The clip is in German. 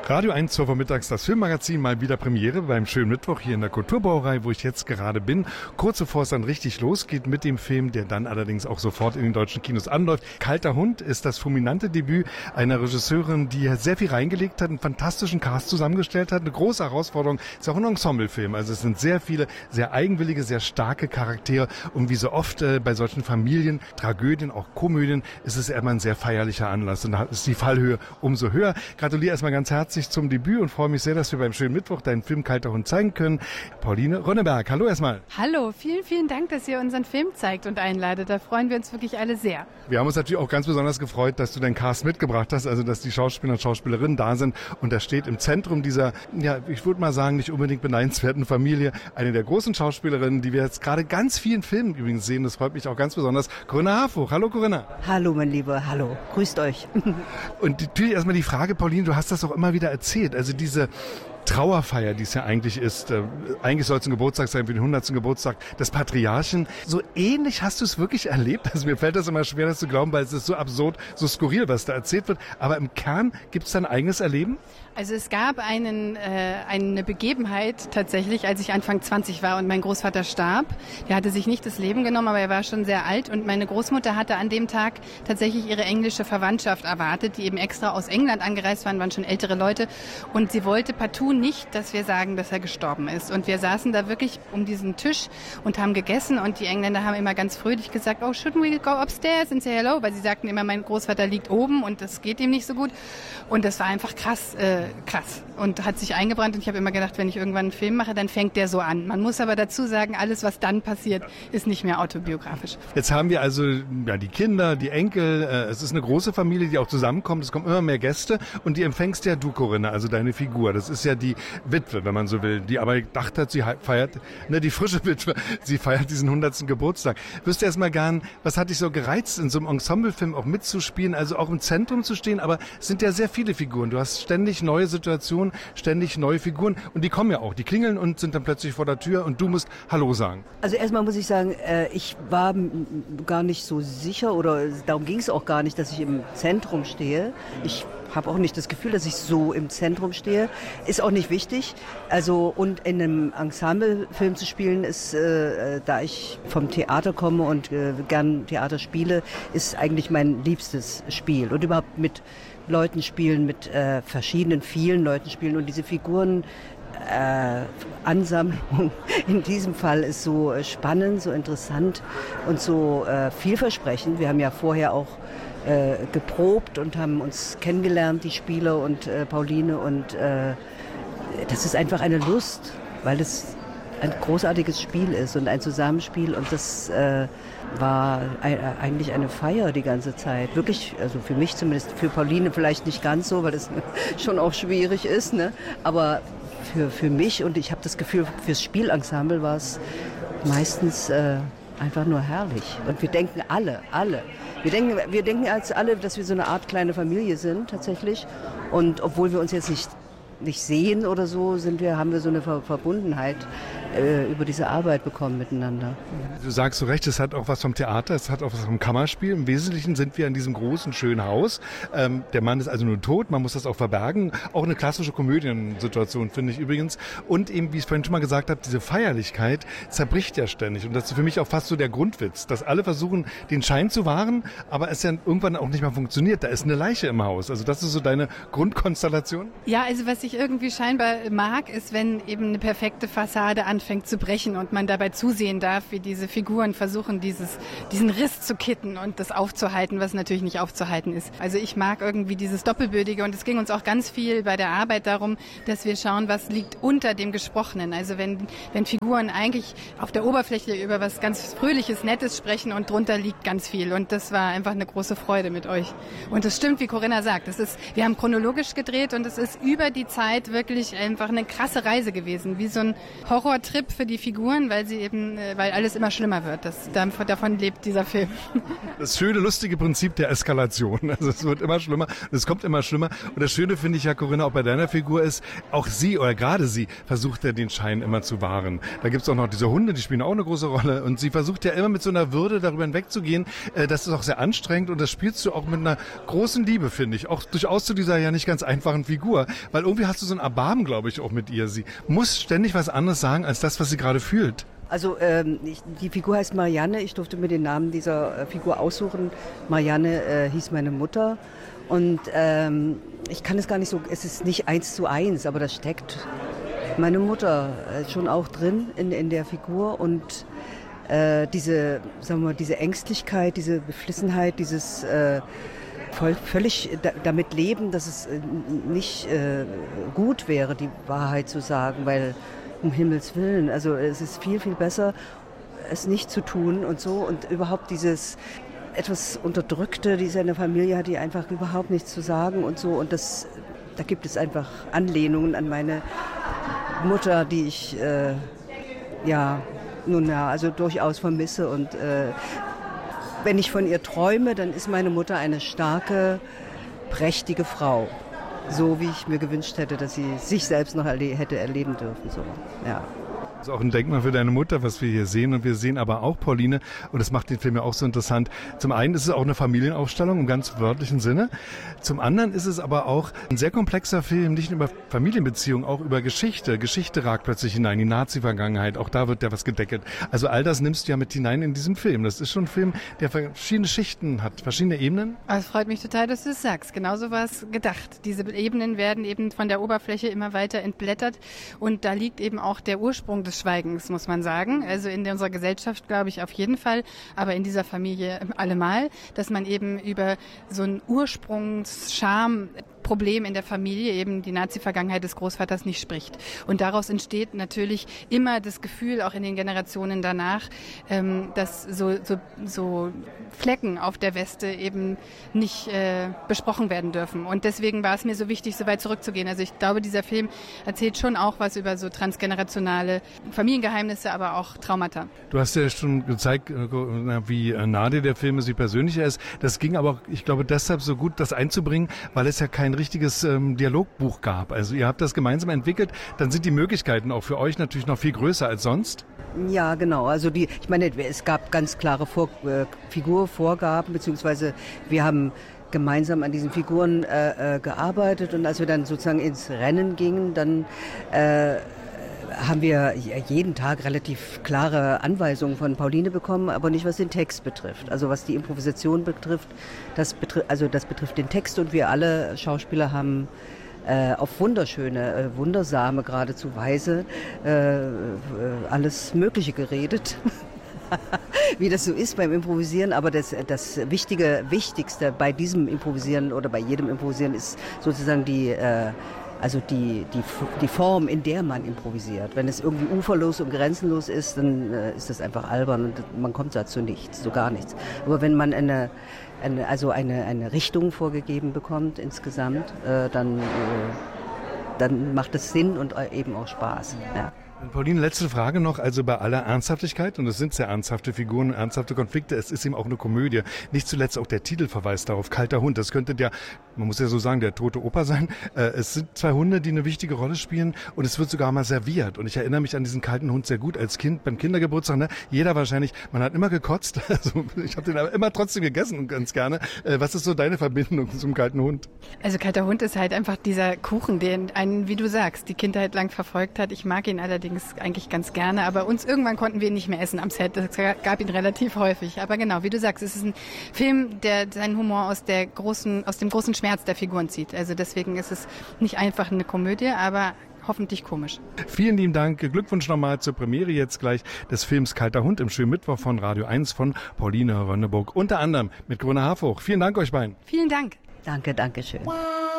Radio 1 zur Vormittags, das Filmmagazin, mal wieder Premiere beim schönen Mittwoch hier in der Kulturbrauerei, wo ich jetzt gerade bin. Kurz bevor es dann richtig losgeht mit dem Film, der dann allerdings auch sofort in den deutschen Kinos anläuft. Kalter Hund ist das fulminante Debüt einer Regisseurin, die sehr viel reingelegt hat, einen fantastischen Cast zusammengestellt hat. Eine große Herausforderung, ist auch ein Ensemblefilm. Also es sind sehr viele, sehr eigenwillige, sehr starke Charaktere. Und wie so oft bei solchen Familien, Tragödien, auch Komödien, ist es immer ein sehr feierlicher Anlass. Und da ist die Fallhöhe umso höher. Gratuliere erstmal ganz herzlich zum Debüt und freue mich sehr, dass wir beim schönen Mittwoch deinen Film Kalter Hund zeigen können. Pauline Rönneberg, hallo erstmal. Hallo, vielen, vielen Dank, dass ihr unseren Film zeigt und einladet. Da freuen wir uns wirklich alle sehr. Wir haben uns natürlich auch ganz besonders gefreut, dass du deinen Cast mitgebracht hast, also dass die Schauspieler und Schauspielerinnen da sind. Und da steht im Zentrum dieser, ja, ich würde mal sagen, nicht unbedingt beneidenswerten Familie, eine der großen Schauspielerinnen, die wir jetzt gerade ganz vielen Filmen übrigens sehen. Das freut mich auch ganz besonders. Corinna Harfouch. Hallo Corinna. Hallo mein Lieber, hallo. Grüßt euch. Und natürlich erstmal die Frage, Pauline, du hast das auch immer wieder erzählt. Also diese Trauerfeier, die es ja eigentlich ist. Eigentlich soll es ein Geburtstag sein für den 100. Geburtstag des Patriarchen. So ähnlich hast du es wirklich erlebt? Also mir fällt das immer schwer, das zu glauben, weil es ist so absurd, so skurril, was da erzählt wird. Aber im Kern gibt es da ein eigenes Erleben? Also es gab eine Begebenheit tatsächlich, als ich Anfang 20 war und mein Großvater starb. Der hatte sich nicht das Leben genommen, aber er war schon sehr alt. Und meine Großmutter hatte an dem Tag tatsächlich ihre englische Verwandtschaft erwartet, die eben extra aus England angereist waren schon ältere Leute. Und sie wollte partout nicht, dass wir sagen, dass er gestorben ist. Und wir saßen da wirklich um diesen Tisch und haben gegessen. Und die Engländer haben immer ganz fröhlich gesagt, oh, shouldn't we go upstairs and say hello? Weil sie sagten immer, mein Großvater liegt oben und das geht ihm nicht so gut. Und das war einfach krass und hat sich eingebrannt. Und ich habe immer gedacht, wenn ich irgendwann einen Film mache, dann fängt der so an. Man muss aber dazu sagen, alles, was dann passiert, ist nicht mehr autobiografisch. Jetzt haben wir also die Kinder, die Enkel. Es ist eine große Familie, die auch zusammenkommt. Es kommen immer mehr Gäste. Und die empfängst ja du, Corinna, also deine Figur. Das ist ja die Witwe, wenn man so will, die aber gedacht hat, sie feiert, die frische Witwe, sie feiert diesen 100. Geburtstag. Wüsste erst mal gern, was hat dich so gereizt, in so einem Ensemblefilm auch mitzuspielen, also auch im Zentrum zu stehen, aber es sind ja sehr viele Figuren. Du hast ständig neue Situationen, ständig neue Figuren und die kommen ja auch, die klingeln und sind dann plötzlich vor der Tür und du musst Hallo sagen. Also erstmal muss ich sagen, ich war gar nicht so sicher oder darum ging es auch gar nicht, dass ich im Zentrum stehe. Ich habe auch nicht das Gefühl, dass ich so im Zentrum stehe. Ist auch nicht wichtig. Also und in einem Ensemblefilm zu spielen, ist, da ich vom Theater komme und gern Theater spiele, ist eigentlich mein liebstes Spiel. Und überhaupt mit Leuten spielen, mit vielen Leuten spielen und diese Figuren Ansammlung in diesem Fall ist so spannend, so interessant und so vielversprechend. Wir haben ja vorher auch geprobt und haben uns kennengelernt, die Spieler und Pauline. Und das ist einfach eine Lust, weil es ein großartiges Spiel ist und ein Zusammenspiel. Und das war eigentlich eine Feier die ganze Zeit. Wirklich, also für mich zumindest, für Pauline vielleicht nicht ganz so, weil das schon auch schwierig ist. Ne? Aber für mich und ich habe das Gefühl, fürs Spielensemble war es meistens einfach nur herrlich. Und wir denken alle. Wir denken als alle, dass wir so eine Art kleine Familie sind tatsächlich. Und obwohl wir uns jetzt nicht sehen oder so, haben wir so eine Verbundenheit über diese Arbeit bekommen miteinander. Du sagst zu Recht, es hat auch was vom Theater, es hat auch was vom Kammerspiel. Im Wesentlichen sind wir in diesem großen, schönen Haus. Der Mann ist also nur tot, man muss das auch verbergen. Auch eine klassische Komödiensituation, finde ich übrigens. Und eben, wie ich vorhin schon mal gesagt habe, diese Feierlichkeit zerbricht ja ständig. Und das ist für mich auch fast so der Grundwitz, dass alle versuchen, den Schein zu wahren, aber es ja irgendwann auch nicht mehr funktioniert. Da ist eine Leiche im Haus. Also das ist so deine Grundkonstellation? Ja, also was ich irgendwie scheinbar mag, ist, wenn eben eine perfekte Fassade anfängt zu brechen und man dabei zusehen darf, wie diese Figuren versuchen, diesen Riss zu kitten und das aufzuhalten, was natürlich nicht aufzuhalten ist. Also ich mag irgendwie dieses Doppelbödige und es ging uns auch ganz viel bei der Arbeit darum, dass wir schauen, was liegt unter dem Gesprochenen. Also wenn Figuren eigentlich auf der Oberfläche über was ganz Fröhliches, Nettes sprechen und drunter liegt ganz viel und das war einfach eine große Freude mit euch. Und es stimmt, wie Corinna sagt, wir haben chronologisch gedreht und es ist über die Zeit wirklich einfach eine krasse Reise gewesen, wie so ein Horrortrip Trip für die Figuren, weil alles immer schlimmer wird. Davon lebt dieser Film. Das schöne, lustige Prinzip der Eskalation. Also es wird immer schlimmer, es kommt immer schlimmer. Und das Schöne finde ich ja, Corinna, auch bei deiner Figur ist, auch sie oder gerade sie versucht ja den Schein immer zu wahren. Da gibt es auch noch diese Hunde, die spielen auch eine große Rolle. Und sie versucht ja immer mit so einer Würde darüber hinwegzugehen. Das ist auch sehr anstrengend und das spielst du auch mit einer großen Liebe, finde ich. Auch durchaus zu dieser ja nicht ganz einfachen Figur. Weil irgendwie hast du so ein Erbarmen, glaube ich, auch mit ihr. Sie muss ständig was anderes sagen, als das, was sie gerade fühlt. Also die Figur heißt Marianne. Ich durfte mir den Namen dieser Figur aussuchen. Marianne hieß meine Mutter. Und ich kann es gar nicht so, es ist nicht 1:1, aber da steckt meine Mutter schon auch drin in der Figur. Und diese Ängstlichkeit, diese Beflissenheit, dieses völlig damit leben, dass es nicht gut wäre, die Wahrheit zu sagen, weil um Himmels Willen, also es ist viel, viel besser, es nicht zu tun und so. Und überhaupt dieses etwas Unterdrückte, die seine Familie hat, die einfach überhaupt nichts zu sagen und so. Und da gibt es einfach Anlehnungen an meine Mutter, die ich also durchaus vermisse. Und wenn ich von ihr träume, dann ist meine Mutter eine starke, prächtige Frau. So wie ich mir gewünscht hätte, dass sie sich selbst noch hätte erleben dürfen. So. Ja. Das ist auch ein Denkmal für deine Mutter, was wir hier sehen. Und wir sehen aber auch Pauline, und das macht den Film ja auch so interessant. Zum einen ist es auch eine Familienaufstellung im ganz wörtlichen Sinne. Zum anderen ist es aber auch ein sehr komplexer Film, nicht nur über Familienbeziehungen, auch über Geschichte. Geschichte ragt plötzlich hinein, die Nazi-Vergangenheit, auch da wird ja was gedeckelt. Also all das nimmst du ja mit hinein in diesen Film. Das ist schon ein Film, der verschiedene Schichten hat, verschiedene Ebenen. Es freut mich total, dass du es sagst. Genauso war es gedacht. Diese Ebenen werden eben von der Oberfläche immer weiter entblättert. Und da liegt eben auch der Ursprung des Schweigens, muss man sagen. Also in unserer Gesellschaft, glaube ich, auf jeden Fall, aber in dieser Familie allemal, dass man eben über so ein Ursprungsscham-Problem in der Familie, eben die Nazi-Vergangenheit des Großvaters, nicht spricht. Und daraus entsteht natürlich immer das Gefühl, auch in den Generationen danach, dass so Flecken auf der Weste eben nicht besprochen werden dürfen. Und deswegen war es mir so wichtig, so weit zurückzugehen. Also ich glaube, dieser Film erzählt schon auch was über so transgenerationale Familiengeheimnisse, aber auch Traumata. Du hast ja schon gezeigt, wie nah dir der Film ist, wie persönlich er ist. Das ging aber, ich glaube, deshalb so gut, das einzubringen, weil es ja kein richtiges Dialogbuch gab. Also ihr habt das gemeinsam entwickelt, dann sind die Möglichkeiten auch für euch natürlich noch viel größer als sonst. Ja, genau. Also ich meine, es gab ganz klare Figurvorgaben, beziehungsweise wir haben gemeinsam an diesen Figuren gearbeitet, und als wir dann sozusagen ins Rennen gingen, dann haben wir jeden Tag relativ klare Anweisungen von Pauline bekommen, aber nicht was den Text betrifft. Also was die Improvisation betrifft, das betrifft den Text, und wir alle Schauspieler haben auf wunderschöne, wundersame, geradezu Weise alles Mögliche geredet. Wie das so ist beim Improvisieren, aber das Wichtigste bei diesem Improvisieren oder bei jedem Improvisieren ist sozusagen die Form, in der man improvisiert. Wenn es irgendwie uferlos und grenzenlos ist, dann ist das einfach albern und man kommt dazu nichts, so gar nichts. Aber wenn man eine Richtung vorgegeben bekommt insgesamt, dann macht es Sinn und eben auch Spaß. Ja. Pauline, letzte Frage noch. Also bei aller Ernsthaftigkeit, und es sind sehr ernsthafte Figuren, ernsthafte Konflikte, es ist eben auch eine Komödie. Nicht zuletzt auch der Titel verweist darauf, Kalter Hund. Das könnte man muss ja so sagen, der tote Opa sein. Es sind zwei Hunde, die eine wichtige Rolle spielen, und es wird sogar mal serviert. Und ich erinnere mich an diesen kalten Hund sehr gut als Kind beim Kindergeburtstag. Ne? Jeder wahrscheinlich, man hat immer gekotzt. Also ich habe den aber immer trotzdem gegessen und ganz gerne. Was ist so deine Verbindung zum kalten Hund? Also kalter Hund ist halt einfach dieser Kuchen, den einen, wie du sagst, die Kindheit lang verfolgt hat. Ich mag ihn allerdings eigentlich ganz gerne, aber irgendwann konnten wir ihn nicht mehr essen am Set. Das gab ihn relativ häufig. Aber genau, wie du sagst, es ist ein Film, der seinen Humor aus dem großen Schmerz der Figuren zieht. Also deswegen ist es nicht einfach eine Komödie, aber hoffentlich komisch. Vielen lieben Dank. Glückwunsch nochmal zur Premiere jetzt gleich des Films Kalter Hund im schönen Mittwoch von Radio 1 von Pauline Rönneburg. Unter anderem mit Corinna Harfouch. Vielen Dank euch beiden. Vielen Dank. Danke schön.